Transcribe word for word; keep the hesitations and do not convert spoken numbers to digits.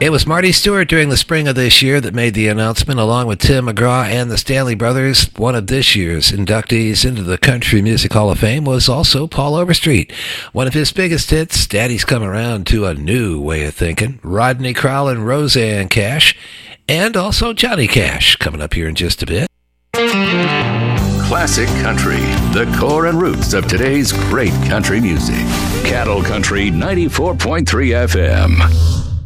It was Marty Stewart during the spring of this year that made the announcement, along with Tim McGraw and the Stanley Brothers. One of this year's inductees into the Country Music Hall of Fame was also Paul Overstreet. One of his biggest hits, Daddy's Come Around to a New Way of Thinking, Rodney Crowell and Rosanne Cash, and also Johnny Cash, coming up here in just a bit. Classic Country, the core and roots of today's great country music. Cattle Country ninety-four point three F M.